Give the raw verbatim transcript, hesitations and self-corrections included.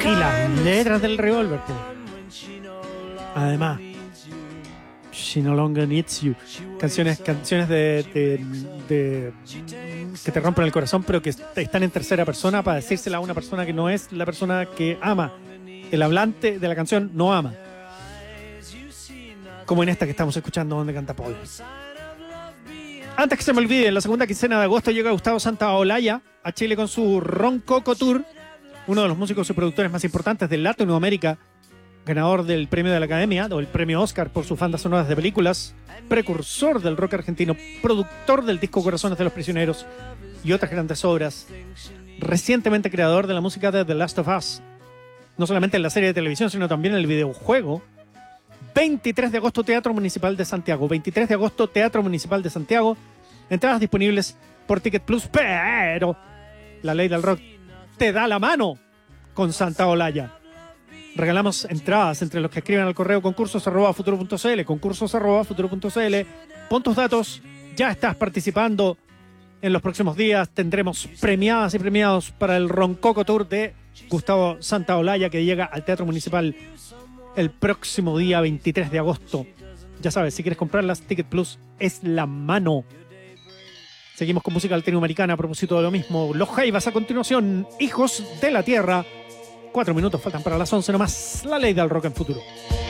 Y las letras del Revolver, pues. Además, She No Longer Needs You. Canciones, canciones de, de, de que te rompen el corazón, pero que están en tercera persona para decírsela a una persona que no es la persona que ama. El hablante de la canción no ama. Como en esta que estamos escuchando, donde canta Paul. Antes que se me olvide, en la segunda quincena de agosto llega Gustavo Santaolalla a Chile con su Roncoco Tour, uno de los músicos y productores más importantes de Latinoamérica, ganador del premio de la Academia o el premio Oscar por sus bandas sonoras de películas, precursor del rock argentino, productor del disco Corazones de los Prisioneros y otras grandes obras, recientemente creador de la música de The Last of Us, no solamente en la serie de televisión, sino también en el videojuego. veintitrés de agosto, Teatro Municipal de Santiago. veintitrés de agosto, Teatro Municipal de Santiago. Entradas disponibles por Ticket Plus, pero la ley del rock te da la mano con Santaolalla. Regalamos entradas entre los que escriben al correo concursos arroba futuro punto cl, concursos arroba futuro punto cl. Pon tus datos, ya estás participando. En los próximos días tendremos premiadas y premiados para el Roncoco Tour de Gustavo Santaolalla, que llega al Teatro Municipal el próximo día veintitrés de agosto. Ya sabes, si quieres comprarlas, Ticket Plus es la mano. Seguimos con música latinoamericana a propósito de lo mismo. Los Jaivas a continuación, Hijos de la Tierra. Cuatro minutos faltan para las once nomás. La ley del rock en futuro.